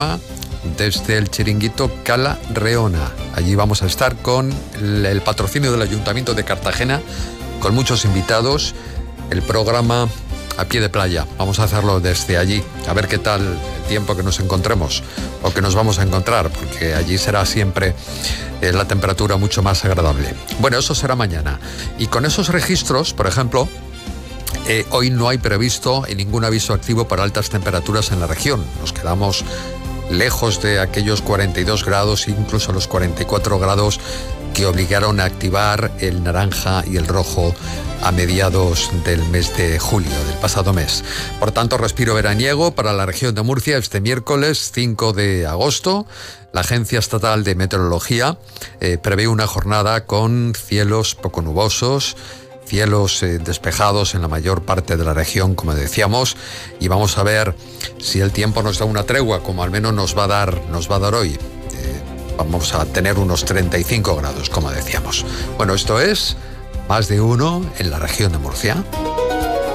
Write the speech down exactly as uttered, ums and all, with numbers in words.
desde el chiringuito Cala Reona. Allí vamos a estar con el, el patrocinio del Ayuntamiento de Cartagena, con muchos invitados, el programa a pie de playa. Vamos a hacerlo desde allí, a ver qué tal el tiempo que nos encontremos o que nos vamos a encontrar, porque allí será siempre eh, la temperatura mucho más agradable. Bueno, eso será mañana. Y con esos registros, por ejemplo, eh, hoy no hay previsto ningún aviso activo para altas temperaturas en la región. Nos quedamos lejos de aquellos cuarenta y dos grados, incluso los cuarenta y cuatro grados que obligaron a activar el naranja y el rojo a mediados del mes de julio, del pasado mes. Por tanto, respiro veraniego para la región de Murcia este miércoles cinco de agosto. La Agencia Estatal de Meteorología eh, prevé una jornada con cielos poco nubosos, cielos eh, despejados en la mayor parte de la región, como decíamos, y vamos a ver si el tiempo nos da una tregua, como al menos nos va a dar, nos va a dar hoy. Eh, vamos a tener unos treinta y cinco grados, como decíamos. Bueno, esto es Más de Uno en la región de Murcia.